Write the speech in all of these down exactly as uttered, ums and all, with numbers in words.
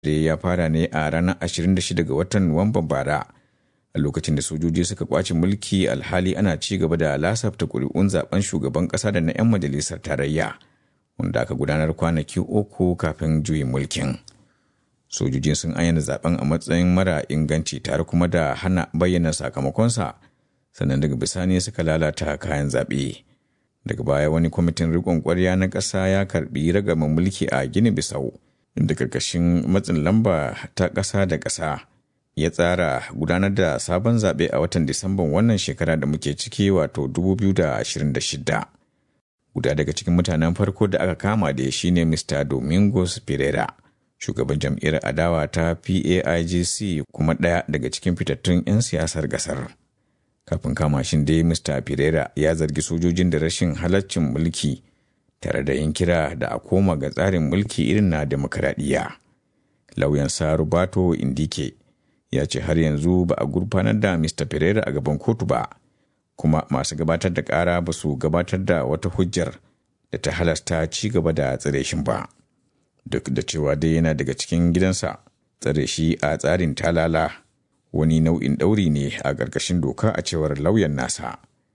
ya fara ne a ranar ashirin da shida ga watan Nuwamban bara, a lokacin da sojoji suka kwace mulki alhali ana ci gaba da lasafta ƙuri'un zaben shugaban ƙasa da na 'yan majalisar tarayya, wanda aka gudanar kwanaki uku kafin juyin mulkin. Sojojin sun ayyana zaben a matsayin mara inganci tare kuma da hana bayyana sakamakonsa, sannan daga bisani suka lalata kayan zaɓe. Daga baya wani kwamitin riƙon ƙwarya na ƙasa ya karɓi ragaman mulki a Gini Bisau, inda karkashin matsin lamba ta ƙasa da ƙasa ya tsara gudanar da sabon zaɓe a watan Disamban wannan shekara da muke ciki, wato dubu biyu da ashirin da shida. Guda daga cikin mutanen farko da aka kama da shi ne Mister Domingos Pereira, shugaban jam'iyyar adawa ta P A I G C kuma ɗaya daga cikin fitattun 'yan siyasar ƙasar. Kafin kama shin dai Mister Pereira ya zargi sojojin da rashin halaccin mulki tare da yin kira da a koma ga tsarin mulki irin na demokaradiyya. Lauyansa Roberto Indike ya ce har yanzu ba a gurfanar da Mister Pereira a gaban kotu ba, kuma masu gabatar da ƙara ba su gabatar da wata hujjar da ta halasta ci gaba da tsare shi ba. Duk da cewa dai yana daga cikin gidansa, tsare shi a tsarin talala wani nau'in ɗauri ne a ƙarƙashin doka a cewar lauyan nasa.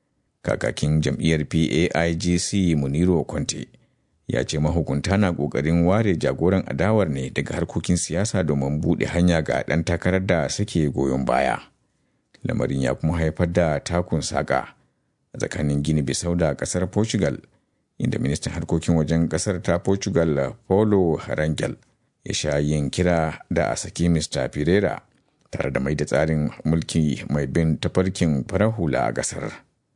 Kakakin jam'iyyar P A I G C Muniro Conte ya ce mahukunta na ƙoƙarin ware jagoran adawar ne daga harkokin siyasa domin buɗe hanya ga ɗan takarar da suke goyon baya. Lamarin ya kuma haifar da takun saƙa a tsakanin Gini Bisau da ƙasar Portugal, inda ministan harkokin wajen ƙasar ta Portugal Paulo Rangel ya sha yin kira da a saki Mister Pereira tare da mai da tsarin mulki mai bin tafarkin farar hula a ƙasar.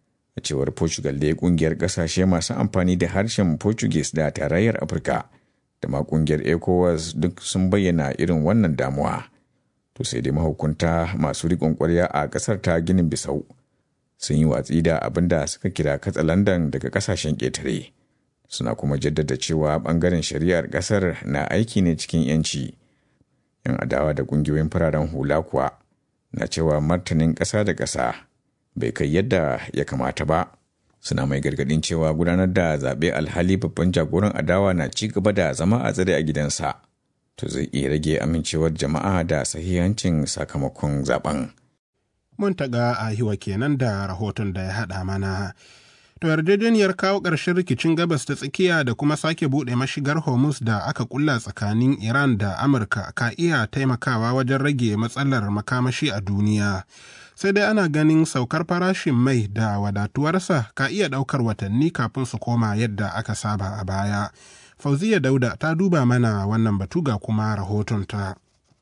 A cewar Portugal da kungiyar kasashe masu amfani da harshen Portuguese da tarayyar Afirka da ma kungiyar ECOWAS duk sun bayyana irin wannan damuwa. To sai dai mahukunta masu riƙon ƙwarya a ƙasar ta Ginin Bisau sun yi watsi da abin da suka kira katsalandan daga ƙasashen ƙetare. Suna kuma jaddada cewa ɓangaren shari'ar ƙasar na aiki ne cikin 'yanci. 'Yan adawa da ƙungiyoyin fararen hula kuwa na cewa martanin ƙasa da ƙasa bai kai yadda ya kamata ba. Suna mai gargadin cewa gudanar da zaɓe alhali babban jagoran adawa na ci gaba da zama a tsare a gidansa, to zai iya rage amincewar jama'a da sahihancin sakamakon zaben. Mun taga a hiwa kenan da rahoton da ya haɗa mana. To yarjejeniyar kawo ƙarshen rikicin gabas ta tsakiya da kuma sake buɗe mashigar Hormuz da aka kulla tsakanin Iran da Amurka ka iya taimakawa wajen rage matsalar makamashi a duniya. Sai dai ana ganin saukar farashin mai da wadatuwarsa ka iya ɗaukar watanni kafin su koma yadda aka saba a baya. Fauziya Dauda ta duba mana wannan batu ga kuma rahotonta.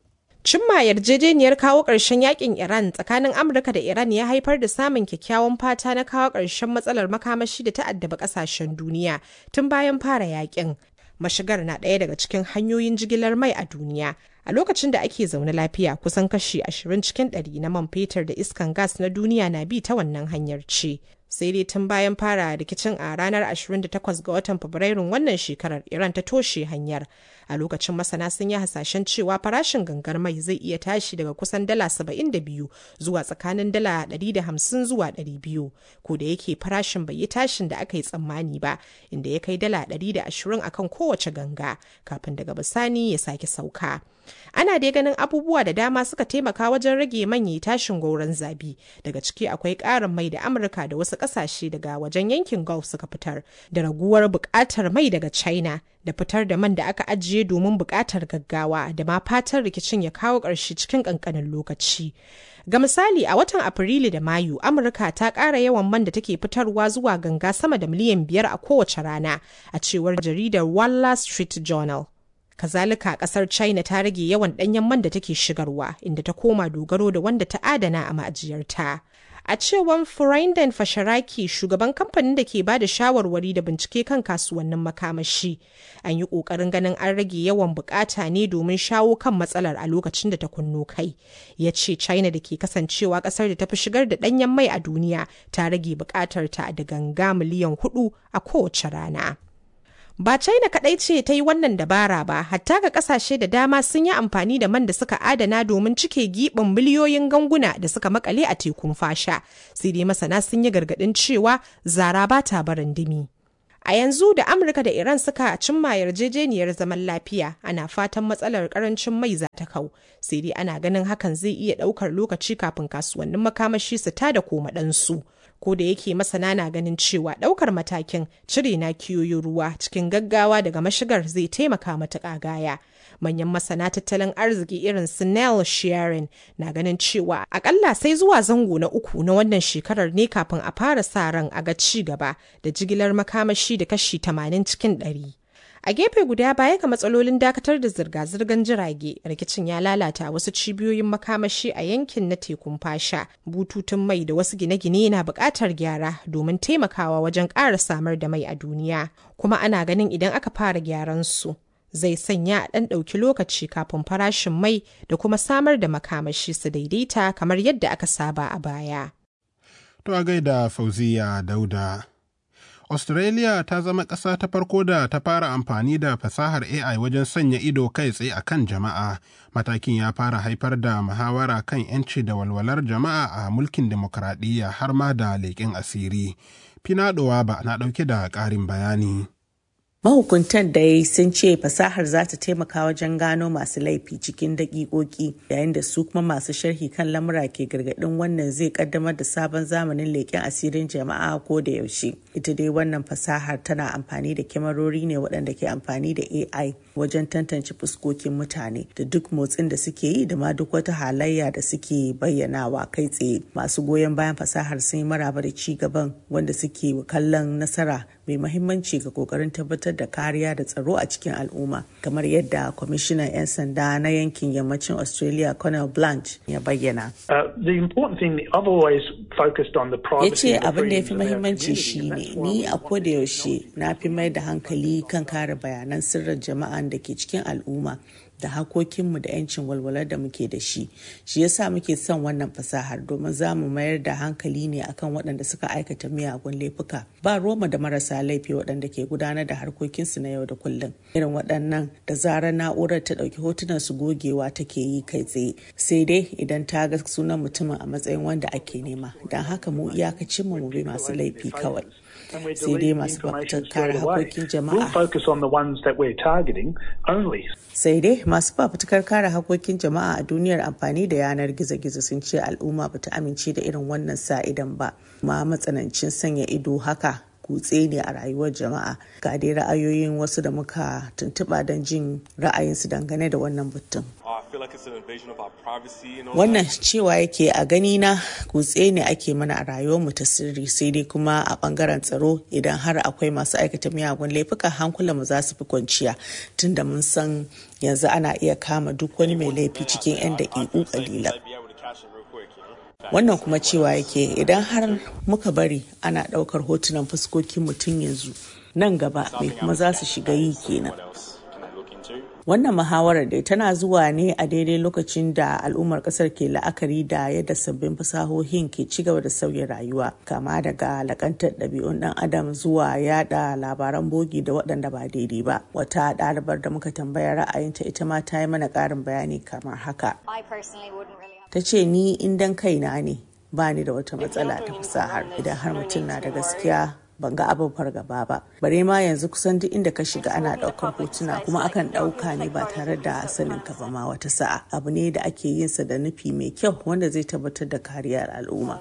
Cimma yarjejeniyar kawo ƙarshen yakin Iran tsakanin Amurka da Iran ya haifar da samun kyakkyawan fata na kawo ƙarshen matsalar makamashi da ta addaba ƙasashen duniya tun bayan fara yakin. Mashigar na ɗaya daga cikin hanyoyin jigilar mai a duniya. A lokacin da ake zaune lafiya, kusan kashi ashirin cikin ɗari na man fetur da iskan gas na duniya na bi ta wannan hanyar ce. Sai dai tun bayan fara rikicin a ranar ashirin da takwas ga watan Fabrairun wannan shekarar, Iran ta toshe hanyar. A lokacin masana sun yi hasashen cewa farashin gangar mai zai iya tashi daga kusan dala saba'in da biyu zuwa tsakanin dala ɗari da hamsin zuwa ɗari biyu. Ko da yake farashin bai yi tashin da aka yi tsammani ba, inda ya kai dala ɗari da ashirin akan kowace ganga, kafin daga bisani ya sake sauka. Ana dai ganin abubuwa da dama suka taimaka wajen rage manyan tashin gauran zabi. Daga ciki akwai ƙarin mai da Amurka da wasu ƙasashe daga wajen yankin Gulf suka fitar, da raguwar buƙatar mai daga China, da fitar da man da aka ajiye domin buƙatar gaggawa, da ma fatan rikicin ya kawo ƙarshe cikin ƙanƙanin lokaci. Ga misali, a watan Afrilu da Mayu, Amurka ta ƙara yawan man da take fitarwa zuwa ganga sama da miliyan biyar a kowace rana, a cewar jaridar Wall Street Journal. Kazalika, kasar China ta rage yawan ɗanyen man da take shigarwa, inda ta koma dogaro da wanda ta adana a ma'ajiyarta. A cewar Furinden Fasharaki, shugaban kamfanin da ke bada shawarwari da bincike kan kasuwannin makamashi, an yi ƙoƙarin ganin an rage yawan bukata ne domin shawo kan matsalar a lokacin da ta kunno kai. Ya ce China da ke kasancewa ƙasar da ta fi shigar da ɗanyen mai a duniya ta rage bukatar ta da ganga miliyan hudu a kowace rana. Ba China kaɗai ce ta yi wannan dabara ba, hatta ga ƙasashe da dama sun yi amfani da man da suka adana domin cike giɓin miliyoyin ganguna da suka makale a tekun fasha. Sai dai masana sun yi gargaɗin cewa zara ba ta barin dimi. A yanzu da Amurka da Iran suka cimma yarjejeniyar zaman lafiya, ana fatan matsalar karancin mai za ta kau. Sai dai ana ganin hakan zai iya ɗaukar lokaci kafin kasuwannin makamashi su tada komaɗansu. Ko da yake masana na ganin cewa ɗaukar matakin cire nakiyoyin ruwa cikin gaggawa daga mashigar zai taimaka matuƙa gaya. Manyan masana tattalin arziki irin su Neil Shearing na ganin cewa akalla sai zuwa zango na uku na wannan shekarar ne kafin a fara sa ran a ga ci gaba da jigilar makamashi da kashi tamanin cikin ɗari. A gefe guda baya ga matsalolin dakatar da zirga-zirgar jirage, rikicin ya lalata wasu cibiyoyin makamashi a yankin na tekun fasha. Bututun mai da wasu gine-gine na buƙatar gyara domin taimakawa wajen ƙara samar da mai a duniya. Kuma ana ganin idan aka fara gyaran su, zai sanya a ɗan ɗauki lokaci kafin farashin mai da kuma samar da makamashi su daidaita kamar yadda aka saba a baya. To a gaida Fauziya Dauda. Australia ta zama ƙasa ta farko da ta fara amfani da fasahar A I wajen sanya ido kai tsaye a kan jama'a. Matakin ya fara haifar da muhawara kan 'yanci da walwalar jama'a a mulkin demokuraɗiyya har ma da leƙen asiri. Finaɗowa ba na ɗauke da ƙarin bayani. Mahukuntan dai sun ce fasahar za ta taimaka wajen gano masu laifi cikin daƙiƙoƙi, yayin da su kuma masu sharhi kan lamura ke gargaɗin wannan zai ƙaddamar da sabon zamanin leƙen asirin jama'a ko da yaushe. Ita dai wannan fasahar tana amfani da kyamarori ne waɗanda ke amfani da A I wajen tantance fuskokin mutane da duk motsin da suke yi da ma duk wata halayya da suke bayyanawa kai tsaye. Masu goyon bayan fasahar sun yi maraba da ci gaban, wanda suke kallon nasara mai mahimmanci ga kokarin tabbatar da kariya da tsaro a cikin al'umma, kamar yadda kwamishinan 'yan sanda na yankin yammacin Australia Colonel Blanche ya bayyana. Ya ce abin da ya fi mahimmanci shi ne, ni a koda yaushe na fi mai da hankali kan kare bayanan sirrin jama'an da ke cikin al'umma da hakokinmu da 'yancin walwalar da muke da shi. Shi yasa muke son wannan fasahar, domin za mu mayar da hankali ne akan waɗanda suka aikata miyagun laifuka. Ba Roma da marasa laifi waɗanda ke gudanar da harkokinsu na yau da kullum. Irin waɗannan da zarar na'urar ta ɗauki hotunan su gogewa take yi kai tsaye. Sai dai idan ta ga sunan mutumin a matsayin wanda ake nema. Don haka mu iyakacinmu mu bi masu laifi kawai. Sai dai masu fafutukar kare hakokin jama'a. Sai dai masu fafutukar kare hakokin jama'a a duniyar amfani da yanar gizo-gizo sun ce al'umma ba ta amince da irin wannan sa'idan ba. Ma matsanancin sanya ido haka kutse ne a rayuwar jama'a. Ga dai ra'ayoyin wasu da muka tuntuɓa don jin ra'ayinsu dangane da wannan batun. Wannan cewa yake a gani na kutse ne ake mana a rayuwar mu ta sirri, sai dai kuma a bangaren tsaro idan har akwai masu aikata miyagun laifuka hankulan mu za su fi kwanciya, tunda mun san yanzu ana iya kama duk wani mai laifi cikin 'yan daƙiƙu ƙalilan. Wannan kuma cewa yake idan har muka bari ana ɗaukar hotunan fuskokin mutum yanzu, nan gaba mai kuma za su shiga yi kenan. Wannan muhawarar dai tana zuwa ne a daidai lokacin da al'ummar kasar ke la'akari da yadda sabbin fasahohin ke ci gaba da sauya rayuwa, kama daga lakantar ɗabi'un ɗan adam zuwa yada labaran bogi da waɗanda ba daidai ba. Wata ɗalibar da muka tambaya ra'ayinta ita ma ta yi mana ƙarin bayani kamar haka. Ta ce ni indan kaina ne ba ni da wata matsala ta fasahar, idan har mutum na da gaskiya ban ga abin fargaba ba. Bare ma yanzu kusan duk inda ka shiga ana daukar hotuna, kuma akan dauka ne ba tare da sanin ka ba ma wata sa'a. Abu ne da ake yin sa da nufi mai kyau wanda zai tabbatar da kariyar al'umma.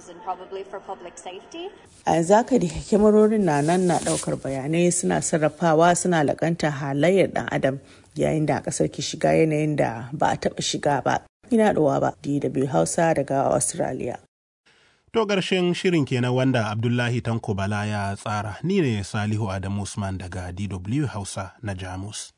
A yanzu haka da kyamarorin na nan na daukar bayanai, suna sarrafawa, suna lakanta halayyar dan adam, yayin da kasar ke shiga yanayin da ba a taba shiga ba. Ina ɗowa ba, D W Hausa daga Australia. To ƙarshen shirin kenan wanda Abdullahi Tanko Bala ya tsara. Ni ne Salihu Adamu Usman daga D W Hausa na Jamus.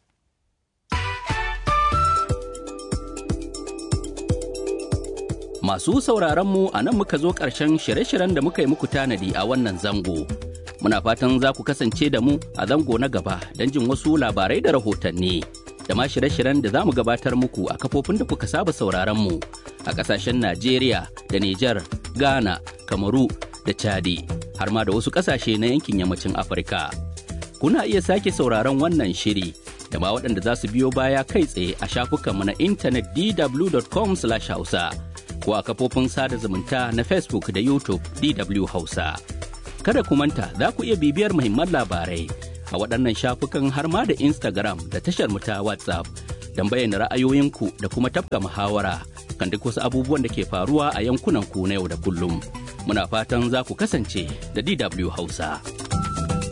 Masu sauraronmu a nan muka zo ƙarshen shirye-shiryen da muka yi muku tanadi a wannan zango. Muna fatan za ku kasance da mu a zango na gaba don jin wasu labarai da rahotanni. Da ma shirye-shiryen da za mu gabatar muku a kafofin da kuka saba sauraronmu a ƙasashen Najeriya da Nijar, Ghana, Kamaru da Chadi, har ma da wasu ƙasashe na yankin yammacin Afirka. Kuna iya sake sauraron wannan shiri da ma waɗanda za su biyo baya kai tsaye a shafukanmu na intanet d w dot com slash hausa ko a kafofin sada zumunta na Facebook da YouTube D W Hausa. Kada ku manta za ku iya bibiyar muhimman labarai a waɗannan shafukan har ma da Instagram da tashar mu ta WhatsApp don bayyana ra'ayoyinku da kuma tafka muhawara kan duk wasu abubuwan da ke faruwa a yankunan ku na yau da kullum. Muna fatan za ku kasance da D W Hausa.